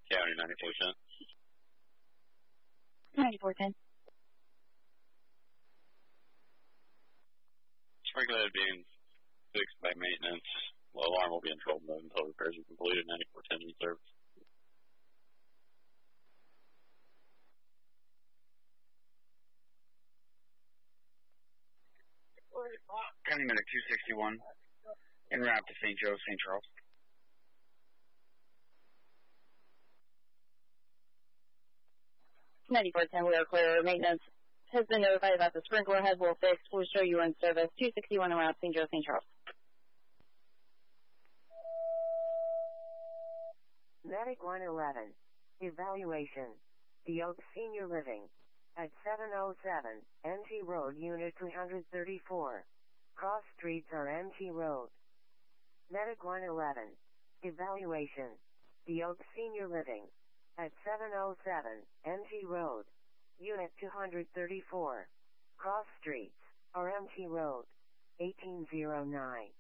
County 9410. 9410. Sprinkler head being fixed by maintenance. Well, alarm will be in control mode until repairs are completed. 9410 in service. County Medic 261, en route to St. Joe, St. Charles. (9410), we are clear. Maintenance has been notified about the sprinkler head will fix. We'll show you in service. 261 en route, St. Joe, St. Charles. Medic 111, evaluation. The Oak Senior Living. At 707, NG Road, Unit 334. Cross streets are NG Road. Medic 111, evaluation. The Oak Senior Living. At 707, NG Road, Unit 234. Cross streets are NG Road. 1809.